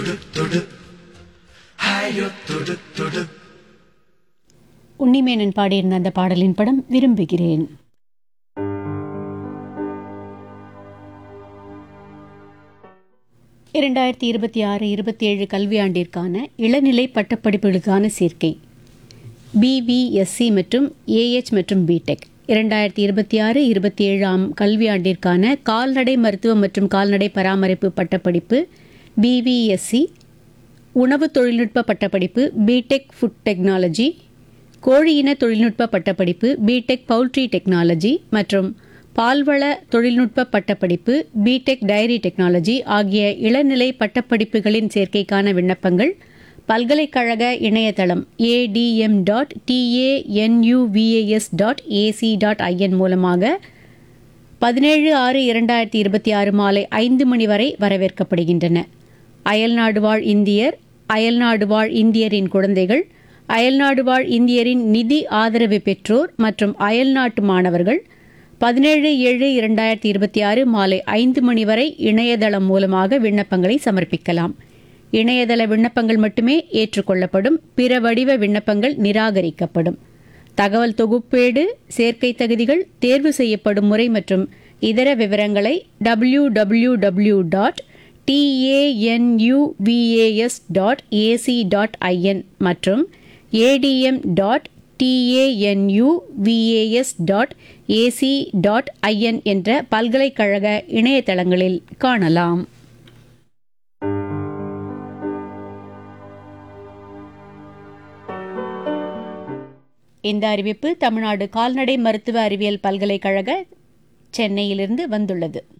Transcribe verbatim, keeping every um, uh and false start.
உன்னிமேனன் பாடியிருந்த அந்த பாடலின் படம் விரும்புகிறேன். இரண்டாயிரத்தி இருபத்தி ஆறு இருபத்தி ஏழு கல்வியாண்டிற்கான இளநிலை பட்டப்படிப்புகளுக்கான சேர்க்கை பிவிஎஸ்சி மற்றும் ஏஎச் மற்றும் பிடெக். இரண்டாயிரத்தி இருபத்தி ஆறு இருபத்தி ஏழாம் கல்வியாண்டிற்கான கால்நடை மருத்துவம் மற்றும் கால்நடை பராமரிப்பு பட்டப்படிப்பு பிவிஎஸ்சி, உணவு தொழில்நுட்ப பட்டப்படிப்பு பிடெக் ஃபுட் டெக்னாலஜி, கோழியின தொழில்நுட்ப பட்டப்படிப்பு பிடெக் பவுல்ட்ரி டெக்னாலஜி மற்றும் பால்வள தொழில்நுட்ப பட்டப்படிப்பு பிடெக் டைரி டெக்னாலஜி ஆகிய இளநிலை பட்டப்படிப்புகளின் சேர்க்கைக்கான விண்ணப்பங்கள் பல்கலைக்கழக இணையதளம் ATM dot TANUVAS dot AC dot IN மூலமாக பதினேழு ஆறு இரண்டாயிரத்தி இருபத்தி ஆறு மாலை ஐந்து மணி வரை வரவேற்கப்படுகின்றன. அயல்நாடு வாழ் இந்தியர், அயல்நாடு வாழ் இந்தியரின் குழந்தைகள், அயல்நாடு வாழ் இந்தியரின் நிதி ஆதரவு பெற்றோர் மற்றும் அயல்நாட்டு மாணவர்கள் பதினேழு ஏழு இரண்டாயிரத்தி இருபத்தி ஆறு மாலை ஐந்து மணி வரை இணையதளம் மூலமாக விண்ணப்பங்களை சமர்ப்பிக்கலாம். இணையதள விண்ணப்பங்கள் மட்டுமே ஏற்றுக்கொள்ளப்படும். பிற வடிவ விண்ணப்பங்கள் நிராகரிக்கப்படும். தகவல் தொகுப்பேடு, சேர்க்கை தகுதிகள், தேர்வு செய்யப்படும் முறை மற்றும் இதர விவரங்களை W W W dot TANUVAS dot AC dot IN மற்றும் ATM dot TANUVAS dot AC dot IN என்ற பல்கலைக்கழக இணையதளங்களில் காணலாம். இந்த அறிவிப்பு தமிழ்நாடு கால்நடை மருத்துவ அறிவியல் பல்கலைக்கழக சென்னையிலிருந்து வந்துள்ளது.